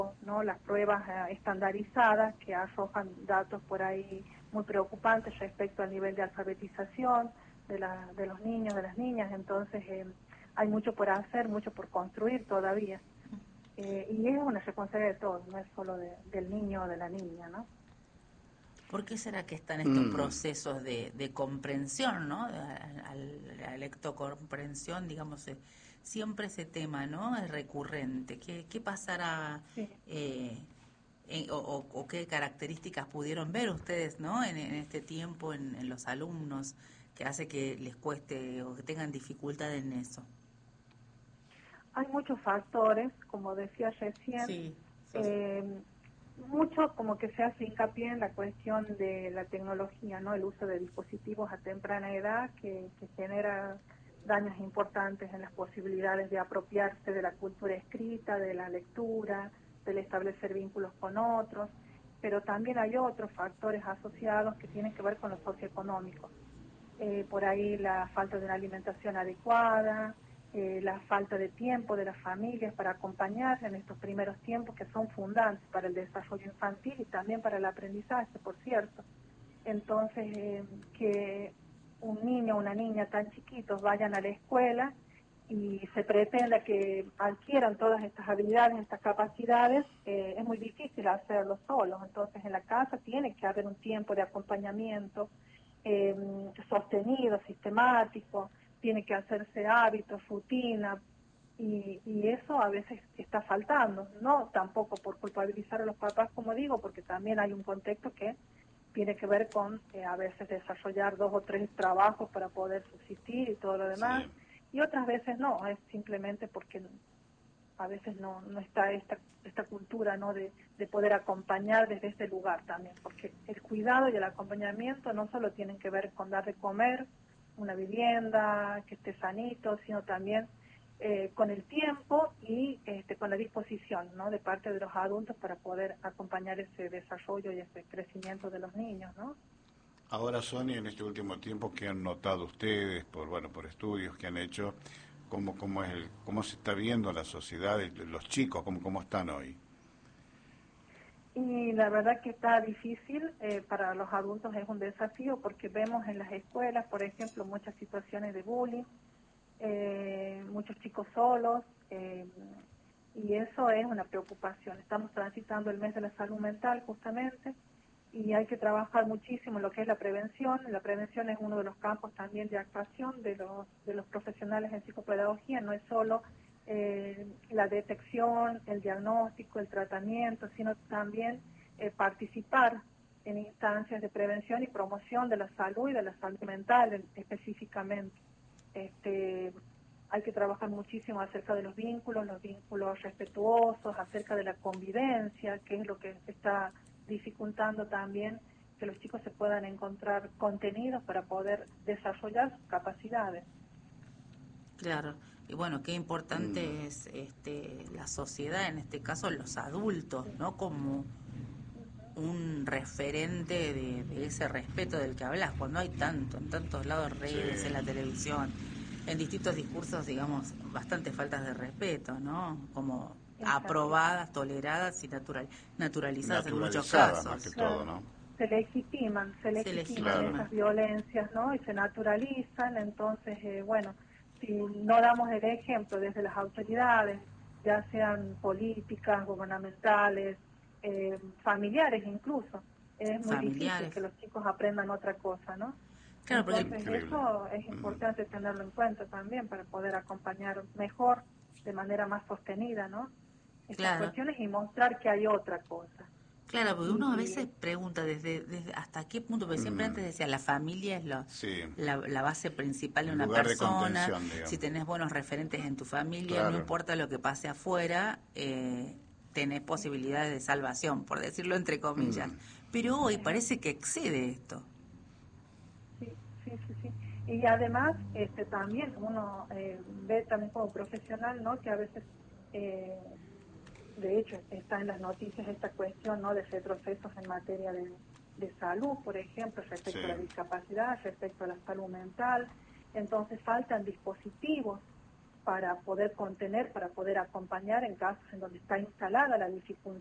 ¿no? Las pruebas estandarizadas que arrojan datos por ahí muy preocupantes respecto al nivel de alfabetización de los niños, de las niñas. Entonces hay mucho por hacer, mucho por construir todavía. Y es una responsabilidad de todos, no es solo del niño o de la niña, ¿no? ¿Por qué será que están estos procesos de comprensión, ¿no? La lectocomprensión, digamos, siempre ese tema, ¿no? Es recurrente. ¿Qué pasará Sí. o qué características pudieron ver ustedes, ¿no? En este tiempo en los alumnos que hace que les cueste o que tengan dificultad en eso? Hay muchos factores, como decía recién. Sí. Mucho como que se hace hincapié en la cuestión de la tecnología, ¿no? El uso de dispositivos a temprana edad que genera daños importantes en las posibilidades de apropiarse de la cultura escrita, de la lectura, del establecer vínculos con otros, pero también hay otros factores asociados que tienen que ver con lo socioeconómico. Por ahí la falta de una alimentación adecuada, la falta de tiempo de las familias para acompañar en estos primeros tiempos que son fundantes para el desarrollo infantil y también para el aprendizaje, por cierto. Entonces, que un niño o una niña tan chiquitos vayan a la escuela y se pretenda que adquieran todas estas habilidades, estas capacidades, es muy difícil hacerlo solos. Entonces, en la casa tiene que haber un tiempo de acompañamiento sostenido, sistemático, tiene que hacerse hábitos, rutina, y eso a veces está faltando, no tampoco por culpabilizar a los papás, como digo, porque también hay un contexto que tiene que ver con a veces desarrollar 2 o 3 trabajos para poder subsistir y todo lo demás, Sí. y otras veces no, es simplemente porque a veces no está esta cultura, ¿no? de poder acompañar desde ese lugar también, porque el cuidado y el acompañamiento no solo tienen que ver con dar de comer, una vivienda, que esté sanito, sino también con el tiempo y con la disposición, ¿no? de parte de los adultos para poder acompañar ese desarrollo y ese crecimiento de los niños, ¿no? Ahora, Sonia, en este último tiempo, ¿qué han notado ustedes por estudios que han hecho? ¿Cómo se está viendo la sociedad, los chicos, cómo están hoy? Y la verdad que está difícil, para los adultos es un desafío porque vemos en las escuelas, por ejemplo, muchas situaciones de bullying, muchos chicos solos, y eso es una preocupación. Estamos transitando el mes de la salud mental justamente y hay que trabajar muchísimo en lo que es la prevención. La prevención es uno de los campos también de actuación de los profesionales en psicopedagogía, no es solo la detección, el diagnóstico, el tratamiento, sino también participar en instancias de prevención y promoción de la salud y de la salud mental específicamente. Hay que trabajar muchísimo acerca de los vínculos respetuosos, acerca de la convivencia, que es lo que está dificultando también que los chicos se puedan encontrar contenidos para poder desarrollar sus capacidades. Claro, y bueno, qué importante es la sociedad, en este caso los adultos, ¿no? Como un referente de ese respeto del que hablas, cuando hay tanto, en tantos lados, Sí. redes, en la televisión, en distintos discursos, digamos, bastante faltas de respeto, ¿no? Como Exacto. aprobadas, toleradas y naturalizadas en muchos Naturalizadas más que casos. todo, Claro. ¿no? Se Se legitiman Claro. legitima. esas violencias, ¿no? Y se naturalizan. Entonces, bueno, si no damos el ejemplo desde las autoridades, ya sean políticas, gubernamentales, familiares incluso, es muy difícil Familiares. que los chicos aprendan otra cosa, ¿no? Claro, porque Entonces, Increíble. eso es importante tenerlo en cuenta también para poder acompañar mejor, de manera más sostenida, ¿no? Estas claro, cuestiones y mostrar que hay otra cosa. claro, porque uno a Y veces pregunta desde hasta qué punto, porque siempre antes decía, la familia es Sí, la base principal de el una lugar de persona, contención, si digamos. tenés buenos referentes en tu familia, no Claro. importa lo que pase afuera, tenés posibilidades de salvación, por decirlo entre comillas. Pero hoy es así. parece que excede esto. Sí, sí, sí, sí. Y además, también uno ve también como profesional, ¿no? Que a veces, eh, de hecho, está en las noticias esta cuestión, ¿no? De retrocesos en materia de salud, por ejemplo, Sí. respecto a la discapacidad, respecto a la salud mental. Entonces faltan dispositivos para poder contener, para poder acompañar en casos en donde está instalada la